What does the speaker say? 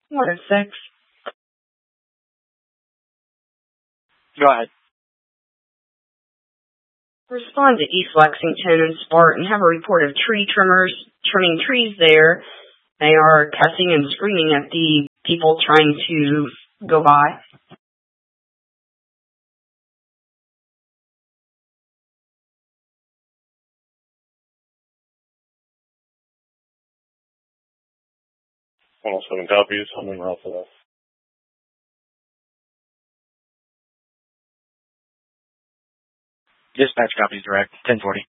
106. Go ahead. Respond to East Lexington and Spartan. Have a report of tree trimmers trimming trees there. They are cussing and screaming at the people trying to go by. Almost 7 copies. I'm in route for that. Dispatch copies direct. 1040.